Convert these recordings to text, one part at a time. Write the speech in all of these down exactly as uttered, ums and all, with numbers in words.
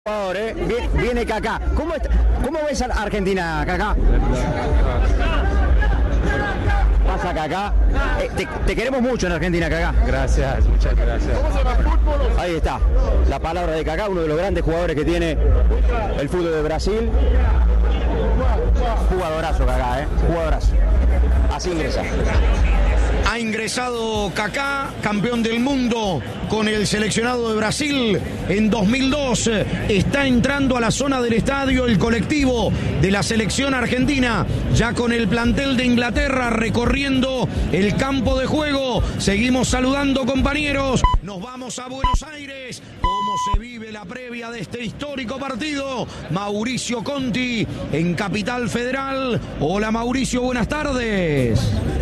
Eh. Viene Kaká. ¿Cómo, ¿Cómo ves a Argentina, Kaká? Pasa Kaká. Eh, te, te queremos mucho en Argentina, Kaká. Gracias, muchas gracias. Ahí está, la palabra de Kaká, uno de los grandes jugadores que tiene el fútbol de Brasil. Jugadorazo Kaká, eh. Jugadorazo. Así ingresa. Ha ingresado Kaká, campeón del mundo con el seleccionado de Brasil en dos mil dos. Está entrando a la zona del estadio el colectivo de la selección argentina, ya con el plantel de Inglaterra recorriendo el campo de juego. Seguimos saludando, compañeros. Nos vamos a Buenos Aires. ¿Cómo se vive la previa de este histórico partido? Mauricio Conti en Capital Federal. Hola Mauricio, buenas tardes.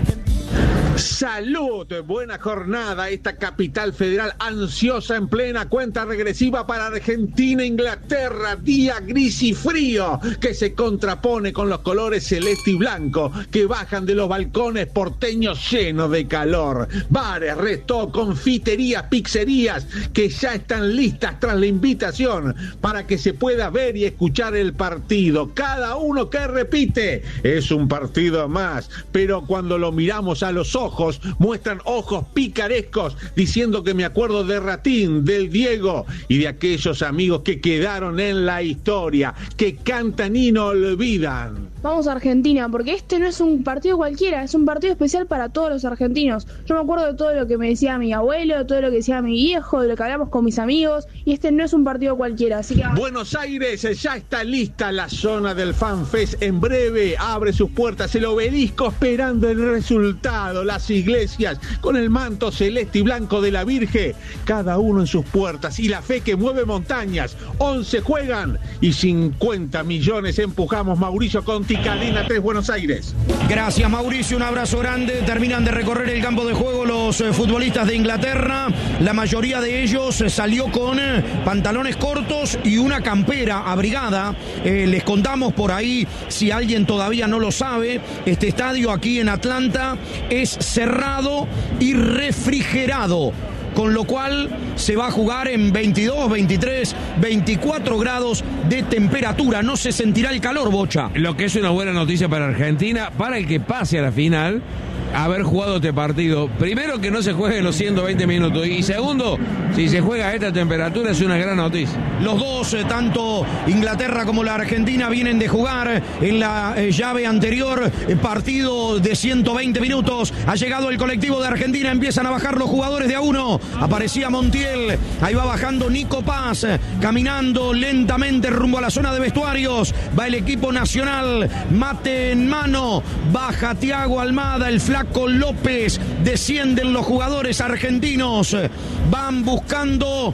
Salud, buena jornada, esta capital federal ansiosa en plena cuenta regresiva para Argentina, Inglaterra, día gris y frío que se contrapone con los colores celeste y blanco que bajan de los balcones porteños llenos de calor. Bares, resto, confiterías, pizzerías que ya están listas tras la invitación para que se pueda ver y escuchar el partido. Cada uno que repite, es un partido más, pero cuando lo miramos a los ojos, muestran ojos picarescos diciendo que me acuerdo de Ratín, del Diego y de aquellos amigos que quedaron en la historia, que cantan y no olvidan. Vamos a Argentina, porque este no es un partido cualquiera, es un partido especial para todos los argentinos. Yo me acuerdo de todo lo que me decía mi abuelo, de todo lo que decía mi viejo, de lo que hablamos con mis amigos, y este no es un partido cualquiera, así que... Buenos Aires, ya está lista la zona del FanFest. En breve abre sus puertas el obelisco esperando el resultado. Las iglesias con el manto celeste y blanco de la Virgen, cada uno en sus puertas, y la fe que mueve montañas. once juegan y cincuenta millones empujamos. Mauricio Conti, Cadena tres, Buenos Aires. Gracias Mauricio, un abrazo grande. Terminan de recorrer el campo de juego los eh, futbolistas de Inglaterra. La mayoría de ellos eh, salió con eh, pantalones cortos y una campera abrigada. Eh, les contamos por ahí, si alguien todavía no lo sabe, este estadio aquí en Atlanta es cerrado y refrigerado, con lo cual se va a jugar en veintidós, veintitrés, veinticuatro grados de temperatura. No se sentirá el calor, Bocha. Lo que es una buena noticia para Argentina, para el que pase a la final, haber jugado este partido. Primero, que no se juegue los ciento veinte minutos, y segundo, si se juega a esta temperatura, es una gran noticia. Los dos, eh, tanto Inglaterra como la Argentina, vienen de jugar en la eh, llave anterior, eh, partido de ciento veinte minutos. Ha llegado el colectivo de Argentina, empiezan a bajar los jugadores de a uno. Aparecía Montiel, ahí va bajando Nico Paz, eh, caminando lentamente rumbo a la zona de vestuarios. Va el equipo nacional, mate en mano, baja Thiago Almada, el Flaco López, descienden los jugadores argentinos, van buscando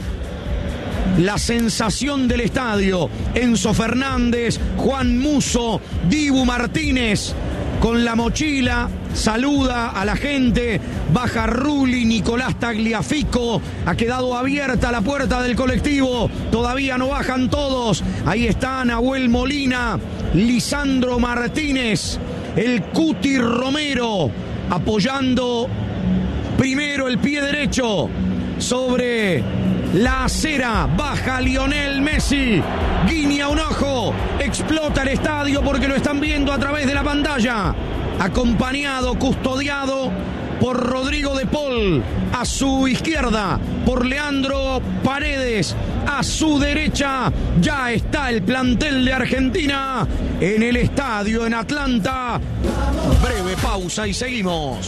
la sensación del estadio. Enzo Fernández, Juan Musso, Dibu Martínez con la mochila, saluda a la gente, baja Rulli, Nicolás Tagliafico, ha quedado abierta la puerta del colectivo, todavía no bajan todos, ahí está Nahuel Molina, Lisandro Martínez, el Cuti Romero, apoyando primero el pie derecho sobre la acera, baja Lionel Messi, guiña un ojo, explota el estadio porque lo están viendo a través de la pantalla, acompañado, custodiado por Rodrigo de Paul, a su izquierda por Leandro Paredes, a su derecha ya está el plantel de Argentina en el estadio en Atlanta. Breve pausa y seguimos.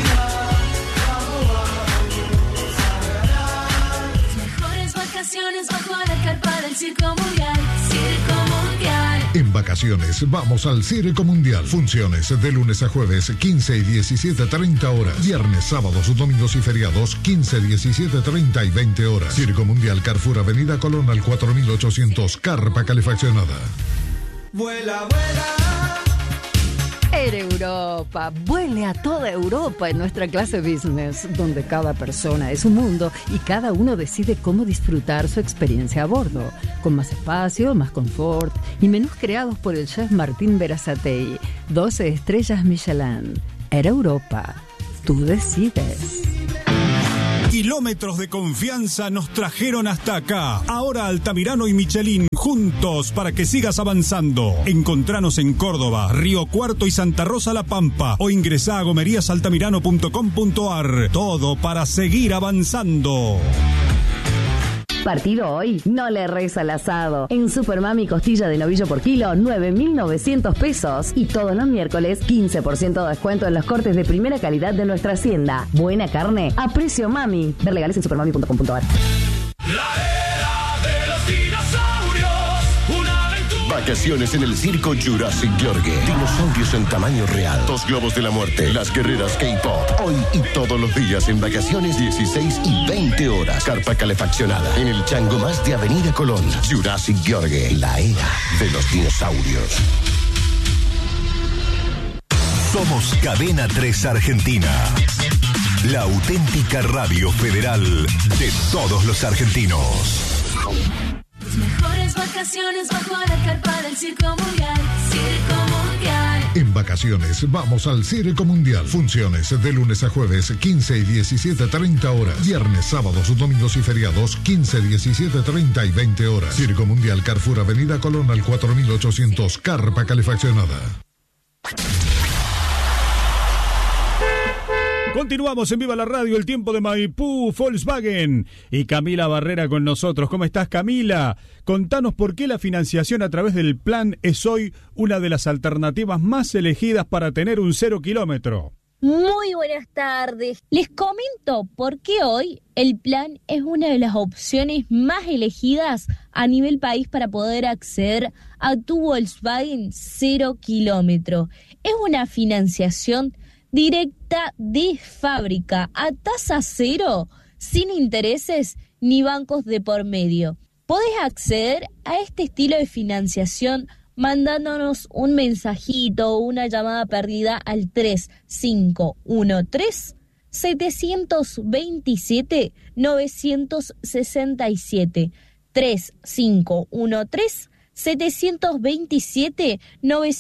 Vacaciones bajo la carpa del Circo Mundial. Circo Mundial. En vacaciones vamos al Circo Mundial. Funciones de lunes a jueves, quince y diecisiete treinta horas. Viernes, sábados, domingos y feriados, quince, diecisiete treinta y veinte horas. Circo Mundial, Carrefour, Avenida Colón al cuatro mil ochocientos, carpa calefaccionada. Vuela, vuela. Air Europa, vuele a toda Europa en nuestra clase business, donde cada persona es un mundo y cada uno decide cómo disfrutar su experiencia a bordo, con más espacio, más confort y menús creados por el chef Martín Berazategui, doce estrellas Michelin. Air Europa, tú decides. Kilómetros de confianza nos trajeron hasta acá. Ahora Altamirano y Michelin juntos para que sigas avanzando. Encontranos en Córdoba, Río Cuarto y Santa Rosa La Pampa o ingresá a gomerías altamirano punto com punto ar. Todo para seguir avanzando. Partido hoy, no le reza al asado. En Supermami costilla de novillo por kilo, nueve mil novecientos pesos. Y todos los miércoles, quince por ciento de descuento en los cortes de primera calidad de nuestra hacienda. Buena carne a precio mami. Ver legales en supermami punto com punto ar. Vacaciones en el circo Jurassic Yorgue. Dinosaurios en tamaño real. Dos globos de la muerte. Las guerreras K-pop. Hoy y todos los días en vacaciones dieciséis y veinte horas. Carpa calefaccionada. En el chango más de Avenida Colón. Jurassic Yorgue. La era de los dinosaurios. Somos Cadena tres Argentina. La auténtica radio federal de todos los argentinos. Mejores vacaciones bajo la carpa del Circo Mundial. Circo Mundial. En vacaciones vamos al Circo Mundial. Funciones de lunes a jueves, quince y diecisiete, treinta horas. Viernes, sábados, domingos y feriados, quince, diecisiete, treinta y veinte horas. Circo Mundial, Carrefour, Avenida Colón al cuatro mil ochocientos. Carpa calefaccionada. Continuamos en Viva la Radio, el tiempo de Maipú, Volkswagen. Y Camila Barrera con nosotros. ¿Cómo estás, Camila? Contanos por qué la financiación a través del plan es hoy una de las alternativas más elegidas para tener un cero kilómetro. Muy buenas tardes. Les comento por qué hoy el plan es una de las opciones más elegidas a nivel país para poder acceder a tu Volkswagen cero kilómetro. Es una financiación directa de fábrica, a tasa cero, sin intereses ni bancos de por medio. Podés acceder a este estilo de financiación mandándonos un mensajito o una llamada perdida al tres cinco uno tres, siete dos siete, nueve seis siete. tres cinco uno tres, siete dos siete, nueve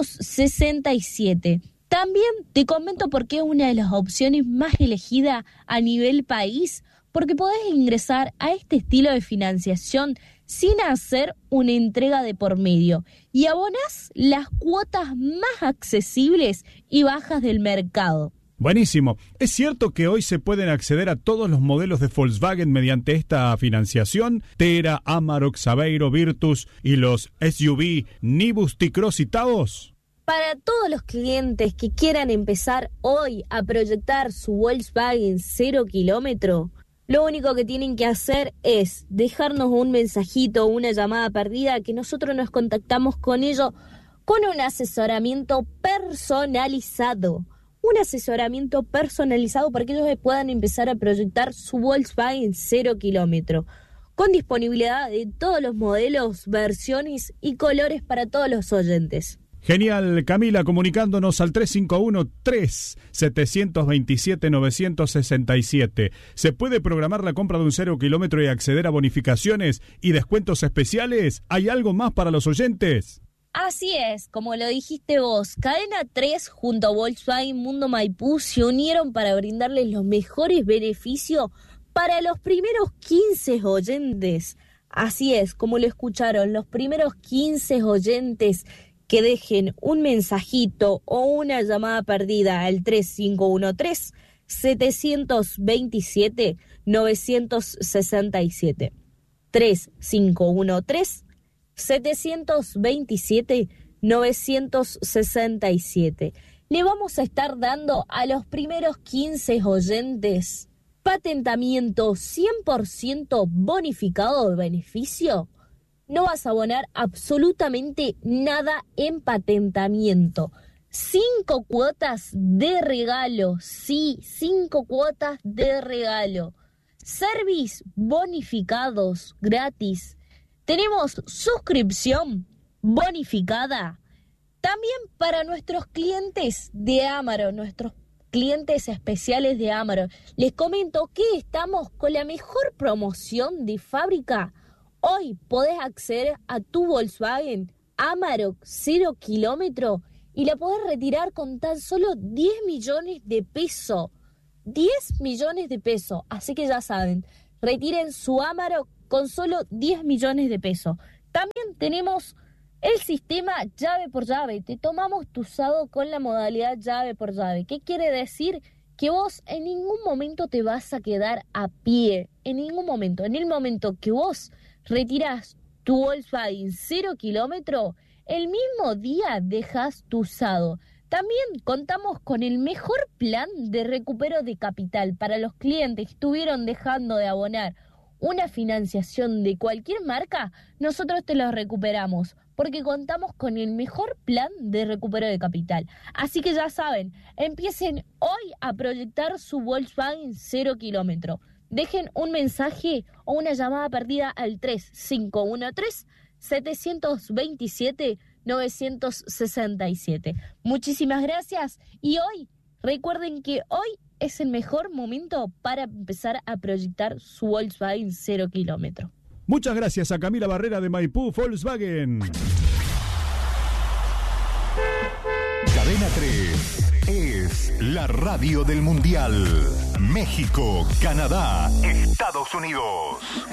seis siete. También te comento por qué es una de las opciones más elegidas a nivel país, porque podés ingresar a este estilo de financiación sin hacer una entrega de por medio y abonás las cuotas más accesibles y bajas del mercado. Buenísimo. ¿Es cierto que hoy se pueden acceder a todos los modelos de Volkswagen mediante esta financiación? Tera, Amarok, Saveiro, Virtus y los S U V Nibus, T-Cross y Taos. Para todos los clientes que quieran empezar hoy a proyectar su Volkswagen cero kilómetro, lo único que tienen que hacer es dejarnos un mensajito o una llamada perdida que nosotros nos contactamos con ellos con un asesoramiento personalizado. Un asesoramiento personalizado para que ellos puedan empezar a proyectar su Volkswagen cero kilómetro, con disponibilidad de todos los modelos, versiones y colores para todos los oyentes. Genial, Camila, comunicándonos al tres cinco uno tres, siete dos siete, nueve seis siete. ¿Se puede programar la compra de un cero kilómetro y acceder a bonificaciones y descuentos especiales? ¿Hay algo más para los oyentes? Así es, como lo dijiste vos, Cadena tres junto a Volkswagen Mundo Maipú se unieron para brindarles los mejores beneficios para los primeros quince oyentes. Así es, como lo escucharon, los primeros quince oyentes que dejen un mensajito o una llamada perdida al tres cinco uno tres, siete dos siete, nueve seis siete. tres cinco uno tres, siete dos siete, nueve seis siete. Le vamos a estar dando a los primeros quince oyentes patentamiento cien por ciento bonificado de beneficio. No vas a abonar absolutamente nada en patentamiento. Cinco cuotas de regalo, sí, cinco cuotas de regalo. Service bonificados gratis. Tenemos suscripción bonificada. También para nuestros clientes de Amaro, nuestros clientes especiales de Amaro. Les comento que estamos con la mejor promoción de fábrica. Hoy podés acceder a tu Volkswagen Amarok cero kilómetro y la podés retirar con tan solo diez millones de pesos. diez millones de pesos. Así que ya saben, retiren su Amarok con solo diez millones de pesos. También tenemos el sistema llave por llave. Te tomamos tu usado con la modalidad llave por llave. ¿Qué quiere decir? Que vos en ningún momento te vas a quedar a pie. En ningún momento. En el momento que vos retirás tu Volkswagen cero kilómetro, el mismo día dejas tu usado. También contamos con el mejor plan de recupero de capital para los clientes que estuvieron dejando de abonar una financiación de cualquier marca. Nosotros te lo recuperamos porque contamos con el mejor plan de recupero de capital. Así que ya saben, empiecen hoy a proyectar su Volkswagen cero kilómetro. Dejen un mensaje o una llamada perdida al tres cinco uno tres, siete dos siete, nueve seis siete. Muchísimas gracias y hoy, recuerden que hoy es el mejor momento para empezar a proyectar su Volkswagen cero kilómetro. Muchas gracias a Camila Barrera de Maipú Volkswagen. Cadena tres es la radio del Mundial. México, Canadá, Estados Unidos.